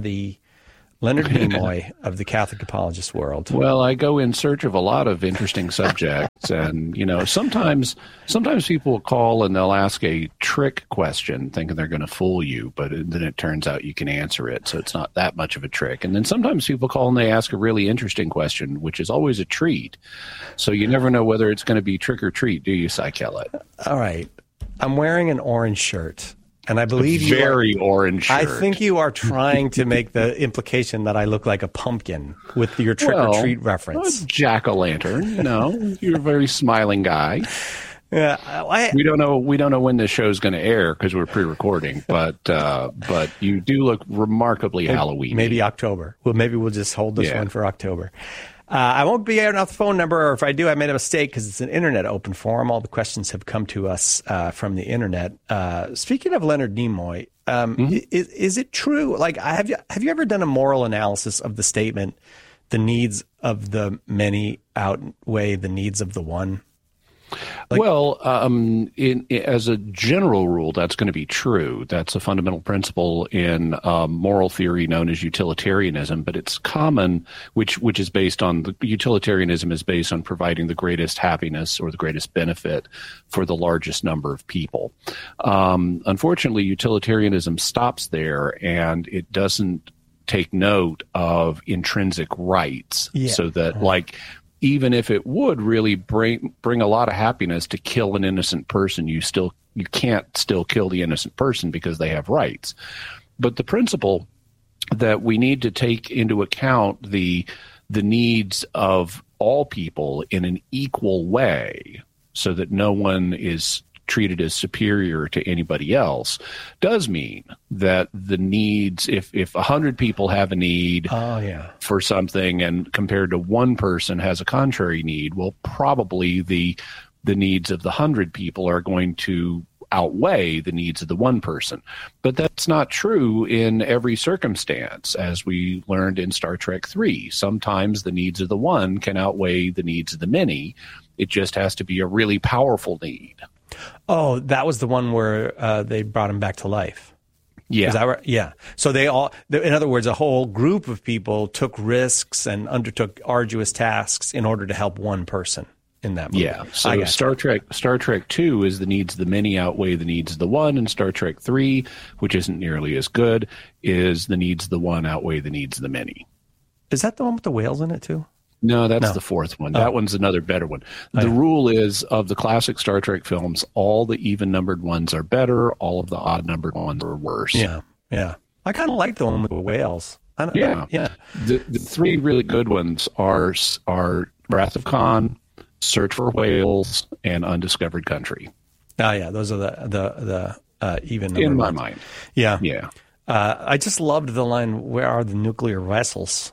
the Leonard Nimoy of the Catholic apologist world? Well, I go in search of a lot of interesting subjects, and sometimes people will call and they'll ask a trick question, thinking they're going to fool you, but then it turns out you can answer it, so it's not that much of a trick. And then sometimes people call and they ask a really interesting question, which is always a treat. So you never know whether it's going to be trick or treat, do you, Cy Kellett? All right, I'm wearing an orange shirt. And I believe orange shirt. I think you are trying to make the implication that I look like a pumpkin with your trick or treat reference. Jack-o'-lantern, you're a very smiling guy. Yeah, we don't know when this show is going to air because we're pre-recording, but you do look remarkably Halloween. Maybe October. Well, maybe we'll just hold this one for October. I won't be airing out the phone number, or if I do, I made a mistake because it's an internet open forum. All the questions have come to us from the internet. Speaking of Leonard Nimoy, is it true? Like, have you ever done a moral analysis of the statement, "The needs of the many outweigh the needs of the one"? As a general rule, that's going to be true. That's a fundamental principle in moral theory known as utilitarianism, but it's common, which is based on the utilitarianism is based on providing the greatest happiness or the greatest benefit for the largest number of people. Unfortunately, utilitarianism stops there, and it doesn't take note of intrinsic rights, so that even if it would really bring a lot of happiness to kill an innocent person, you can't still kill the innocent person because they have rights. But the principle that we need to take into account the needs of all people in an equal way so that no one is treated as superior to anybody else does mean that the needs, if 100 people have a need for something and compared to one person has a contrary need, well, probably the needs of the 100 people are going to outweigh the needs of the one person. But that's not true in every circumstance, as we learned in Star Trek 3. Sometimes the needs of the one can outweigh the needs of the many. It just has to be a really powerful need. Oh, that was the one where they brought him back to life. Yeah. Is that right? Yeah. So in other words, a whole group of people took risks and undertook arduous tasks in order to help one person in that movie. Yeah. So Star Trek 2 is the needs of the many outweigh the needs of the one, and Star Trek 3, which isn't nearly as good, is the needs of the one outweigh the needs of the many. Is that the one with the whales in it too? No, that's the fourth one. That one's another better one. The rule is, of the classic Star Trek films, all the even-numbered ones are better, all of the odd-numbered ones are worse. Yeah. I kind of like the one with the whales. The three really good ones are Wrath of Khan, Search for Whales, and Undiscovered Country. Oh, yeah. Those are the even-numbered in my ones. mind. Yeah. I just loved the line, "Where are the nuclear vessels?"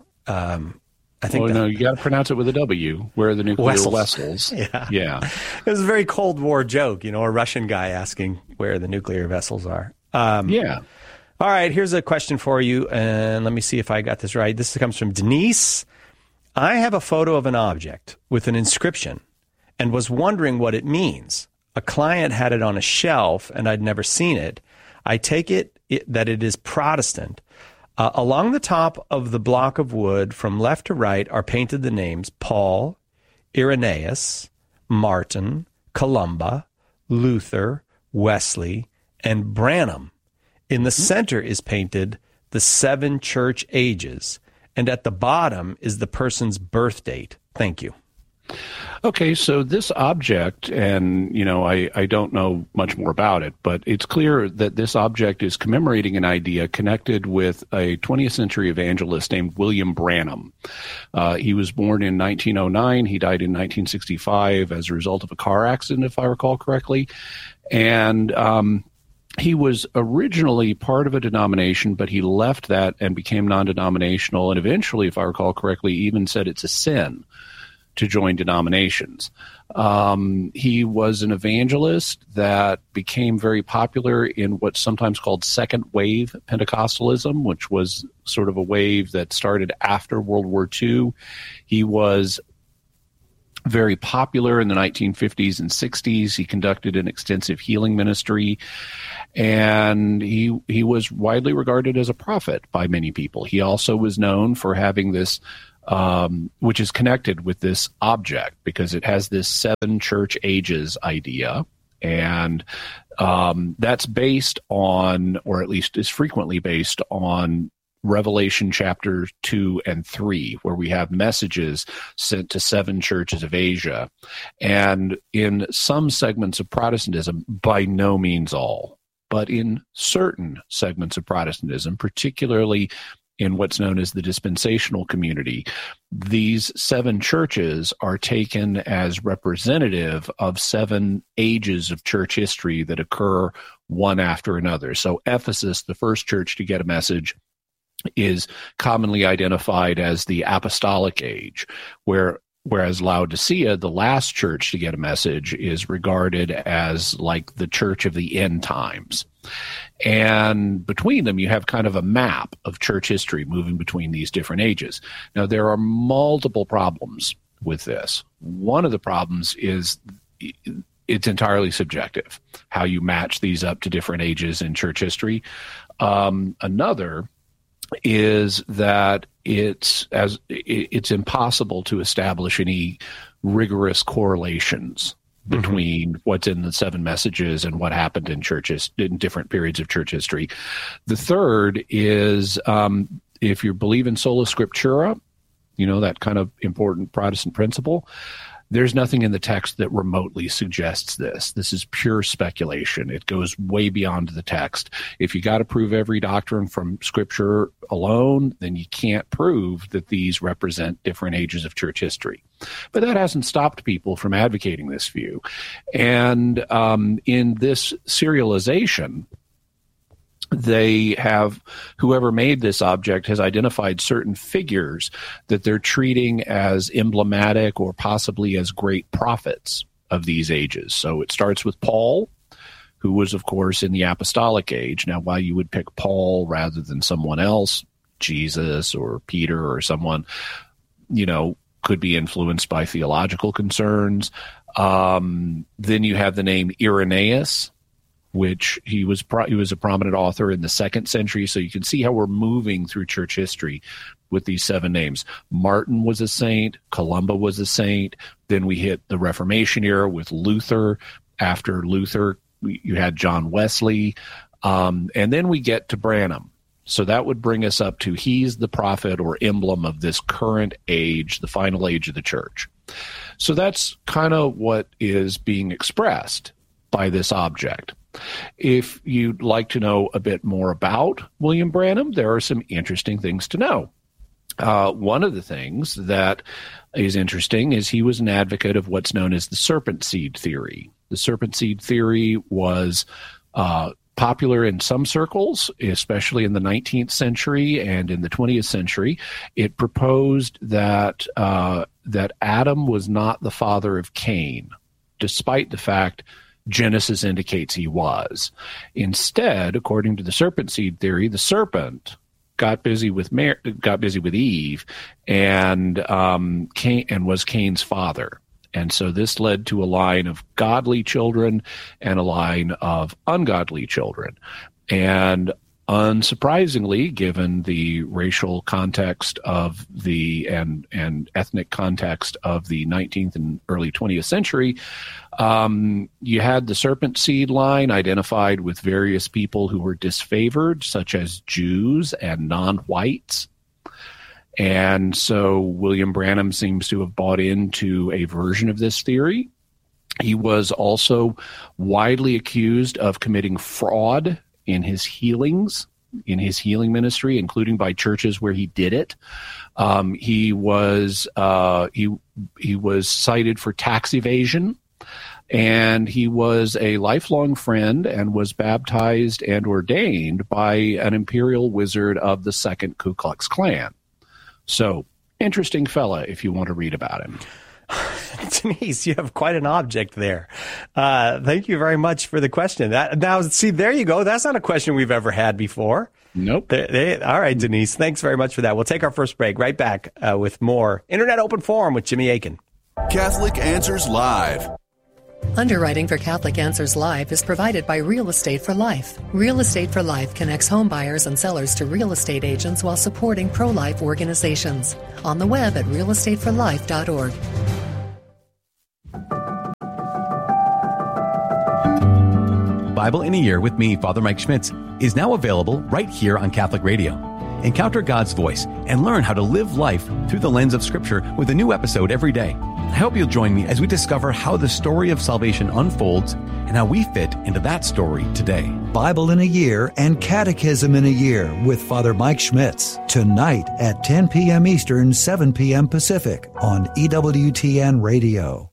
I think you got to pronounce it with a W. Where are the nuclear vessels? Yeah. It was a very Cold War joke, a Russian guy asking where the nuclear vessels are. All right, here's a question for you, and let me see if I got this right. This comes from Denise. I have a photo of an object with an inscription and was wondering what it means. A client had it on a shelf, and I'd never seen it. I take it that it is Protestant. Along the top of the block of wood, from left to right, are painted the names Paul, Irenaeus, Martin, Columba, Luther, Wesley, and Branham. In the center is painted the 7 church ages, and at the bottom is the person's birth date. Thank you. Okay, so this object, and, I don't know much more about it, but it's clear that this object is commemorating an idea connected with a 20th century evangelist named William Branham. He was born in 1909. He died in 1965 as a result of a car accident, if I recall correctly. And he was originally part of a denomination, but he left that and became non-denominational, and eventually, if I recall correctly, even said it's a sin to join denominations. He was an evangelist that became very popular in what's sometimes called second wave Pentecostalism, which was sort of a wave that started after World War II. He was very popular in the 1950s and 60s. He conducted an extensive healing ministry, and he was widely regarded as a prophet by many people. He also was known for having this, which is connected with this object, because it has this 7 church ages idea. And that's based on, or at least is frequently based on, Revelation chapters 2 and 3, where we have messages sent to 7 churches of Asia. And in some segments of Protestantism, by no means all, but in certain segments of Protestantism, particularly in what's known as the dispensational community, these 7 churches are taken as representative of 7 ages of church history that occur one after another. So Ephesus, the first church to get a message, is commonly identified as the apostolic age, whereas Laodicea, the last church to get a message, is regarded as like the church of the end times. And between them, you have kind of a map of church history moving between these different ages. Now, there are multiple problems with this. One of the problems is it's entirely subjective, how you match these up to different ages in church history. Another is that it's impossible to establish any rigorous correlations between what's in the 7 messages and what happened in churches in different periods of church history. The third is, if you believe in sola scriptura, that kind of important Protestant principle, there's nothing in the text that remotely suggests this. This is pure speculation. It goes way beyond the text. If you got to prove every doctrine from Scripture alone, then you can't prove that these represent different ages of church history. But that hasn't stopped people from advocating this view. And in this serialization, whoever made this object has identified certain figures that they're treating as emblematic or possibly as great prophets of these ages. So it starts with Paul, who was, of course, in the apostolic age. Now, why you would pick Paul rather than someone else, Jesus or Peter or someone, could be influenced by theological concerns. Then you have the name Irenaeus, which he was a prominent author in the 2nd century. So you can see how we're moving through church history with these 7 names. Martin was a saint. Columba was a saint. Then we hit the Reformation era with Luther. After Luther, you had John Wesley. And then we get to Branham. So that would bring us up to he's the prophet or emblem of this current age, the final age of the church. So that's kind of what is being expressed by this object. If you'd like to know a bit more about William Branham, there are some interesting things to know. One of the things that is interesting is he was an advocate of what's known as the serpent seed theory. The serpent seed theory was popular in some circles, especially in the 19th century and in the 20th century. It proposed that Adam was not the father of Cain, despite the fact Genesis indicates he was. Instead, according to the serpent seed theory, the serpent got busy with Eve, and was Cain's father. And so this led to a line of godly children and a line of ungodly children. And unsurprisingly, given the racial context of and ethnic context of the 19th and early 20th century, you had the serpent seed line identified with various people who were disfavored, such as Jews and non-whites. And so William Branham seems to have bought into a version of this theory. He was also widely accused of committing fraud in his healings, in his healing ministry, including by churches where he did it. He was cited for tax evasion, and he was a lifelong friend and was baptized and ordained by an imperial wizard of the Second Ku Klux Klan. So, interesting fella if you want to read about him. Denise, you have quite an object there. Thank you very much for the question. Now, see, there you go. That's not a question we've ever had before. Nope. All right, Denise, thanks very much for that. We'll take our first break. Right back with more Internet Open Forum with Jimmy Akin. Catholic Answers Live. Underwriting for Catholic Answers Live is provided by Real Estate for Life. Real Estate for Life connects home buyers and sellers to real estate agents while supporting pro-life organizations. On the web at realestateforlife.org. Bible in a Year with me, Father Mike Schmitz, is now available right here on Catholic Radio. Encounter God's voice and learn how to live life through the lens of Scripture with a new episode every day. I hope you'll join me as we discover how the story of salvation unfolds and how we fit into that story today. Bible in a Year and Catechism in a Year with Father Mike Schmitz. Tonight at 10 p.m. Eastern, 7 p.m. Pacific on EWTN Radio.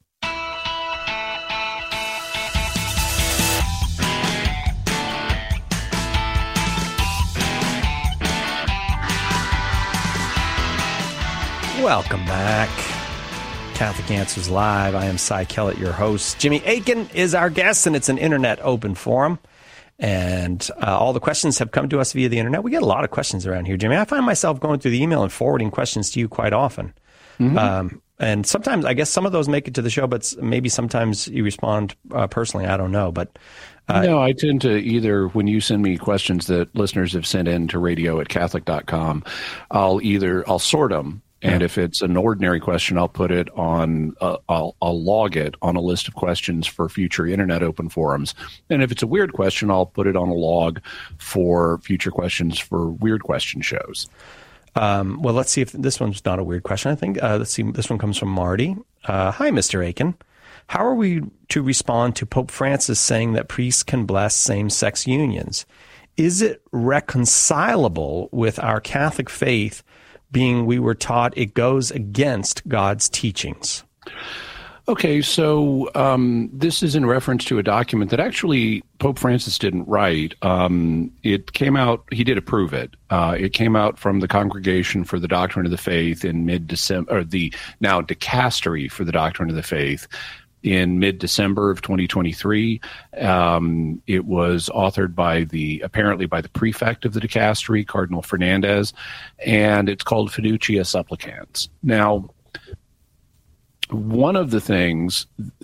Welcome back. Catholic Answers Live. I am Cy Kellett, your host. Jimmy Akin is our guest, and it's an internet open forum. And all the questions have come to us via the internet. We get a lot of questions around here, Jimmy. I find myself going through the email and forwarding questions to you quite often. Mm-hmm. And sometimes, I guess some of those make it to the show, but maybe sometimes you respond personally. I don't know. But no, I tend to either, when you send me questions that listeners have sent in to radio@catholic.com, I'll sort them. And if it's an ordinary question, I'll put it on, I'll log it on a list of questions for future internet open forums. And if it's a weird question, I'll put it on a log for future questions for weird question shows. Well, let's see if this one's not a weird question. I think, let's see, this one comes from Marty. Hi, Mr. Akin. How are we to respond to Pope Francis saying that priests can bless same-sex unions? Is it reconcilable with our Catholic faith, being we were taught it goes against God's teachings? Okay, so this is in reference to a document that actually Pope Francis didn't write. It came out, he did approve it. It came out from the Congregation for the Doctrine of the Faith in mid-December, or the now Dicastery for the Doctrine of the Faith, in mid-December of 2023. It was authored apparently by the prefect of the dicastery, Cardinal Fernandez, and it's called Fiducia Supplicans. Now, one of the things,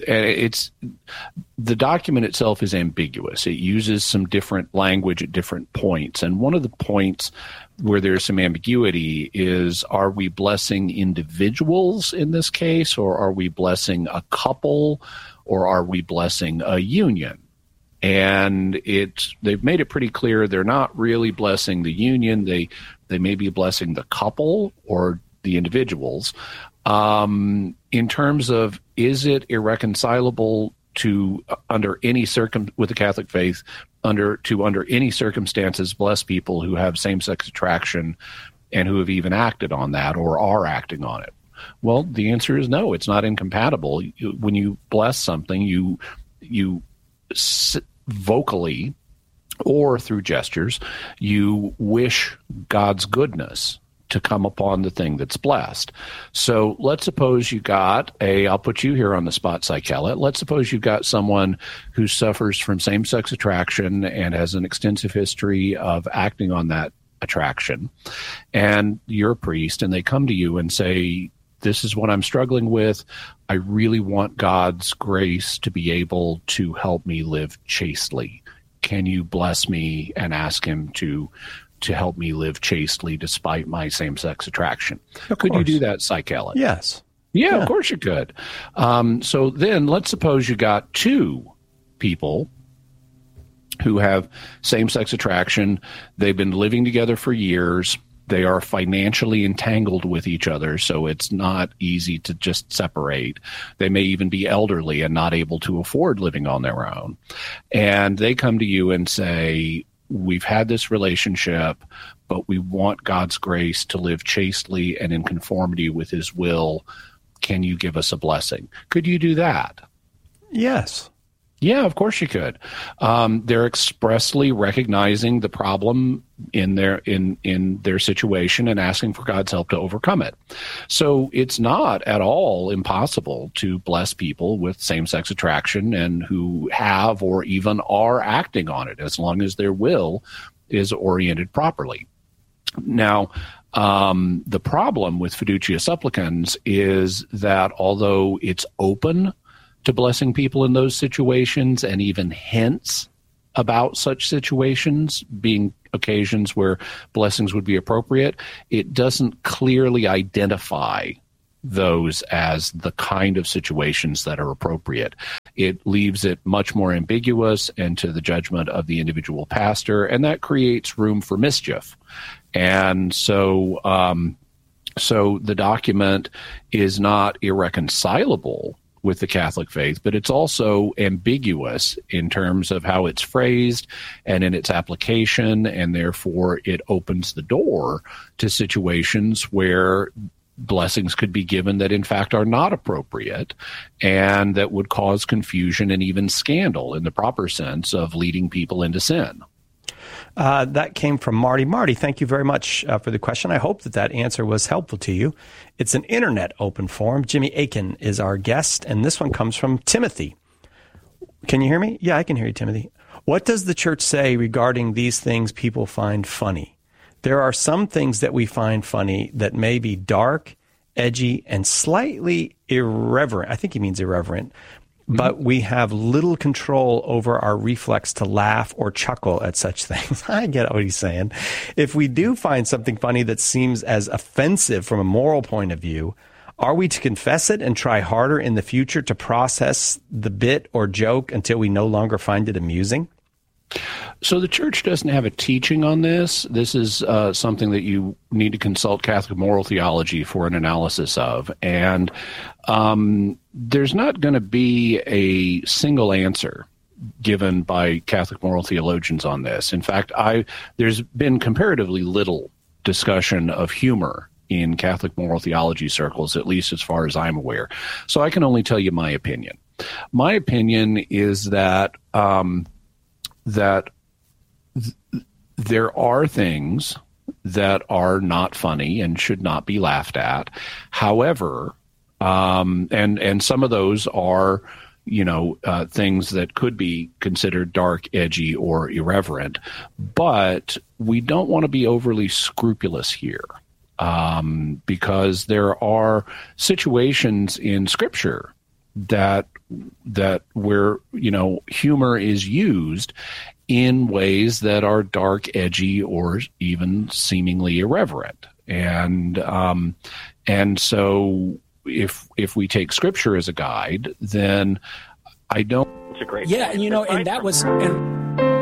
the document itself is ambiguous. It uses some different language at different points, and one of the points where there's some ambiguity is, are we blessing individuals in this case, or are we blessing a couple, or are we blessing a union? And they've made it pretty clear they're not really blessing the union. They may be blessing the couple or the individuals. In terms of, is it irreconcilable to under with the Catholic faith, under any circumstances bless people who have same-sex attraction and who have even acted on that or are acting on it? Well, the answer is no. It's not incompatible. When you bless something, you vocally or through gestures, you wish God's goodness to come upon the thing that's blessed. So let's suppose you got I'll put you here on the spot, Cy Kellett. Let's suppose you've got someone who suffers from same-sex attraction and has an extensive history of acting on that attraction, and you're a priest, and they come to you and say, this is what I'm struggling with. I really want God's grace to be able to help me live chastely. Can you bless me and ask him to help me live chastely despite my same-sex attraction? Could you do that, Cy Kellett? Yes. Yeah, of course you could. So then let's suppose you got two people who have same-sex attraction. They've been living together for years. They are financially entangled with each other, so it's not easy to just separate. They may even be elderly and not able to afford living on their own. And they come to you and say, we've had this relationship, but we want God's grace to live chastely and in conformity with his will. Can you give us a blessing? Could you do that? Yes. Yeah, of course you could. They're expressly recognizing the problem in their situation and asking for God's help to overcome it. So it's not at all impossible to bless people with same-sex attraction and who have or even are acting on it, as long as their will is oriented properly. Now, the problem with fiducia supplicans is that although it's open to blessing people in those situations and even hints about such situations being occasions where blessings would be appropriate, it doesn't clearly identify those as the kind of situations that are appropriate. It leaves it much more ambiguous and to the judgment of the individual pastor, and that creates room for mischief. And so the document is not irreconcilable with the Catholic faith, but it's also ambiguous in terms of how it's phrased and in its application, and therefore it opens the door to situations where blessings could be given that in fact are not appropriate and that would cause confusion and even scandal in the proper sense of leading people into sin. That came from Marty. Marty, thank you very much for the question. I hope that answer was helpful to you. It's an internet open forum. Jimmy Akin is our guest, and this one comes from Timothy. Can you hear me? Yeah, I can hear you, Timothy. What does the church say regarding these things people find funny? There are some things that we find funny that may be dark, edgy, and slightly irreverent. I think he means irreverent. But we have little control over our reflex to laugh or chuckle at such things. I get what he's saying. If we do find something funny that seems as offensive from a moral point of view, are we to confess it and try harder in the future to process the bit or joke until we no longer find it amusing? So the church doesn't have a teaching on this. This is something that you need to consult Catholic moral theology for an analysis of. And there's not going to be a single answer given by Catholic moral theologians on this. In fact, there's been comparatively little discussion of humor in Catholic moral theology circles, at least as far as I'm aware. So I can only tell you my opinion. My opinion is that there are things that are not funny and should not be laughed at. However, and some of those are, things that could be considered dark, edgy, or irreverent. But we don't want to be overly scrupulous here, because there are situations in Scripture that where humor is used in ways that are dark, edgy, or even seemingly irreverent. And so if we take Scripture as a guide, then I don't. It's a great. Yeah, and that was.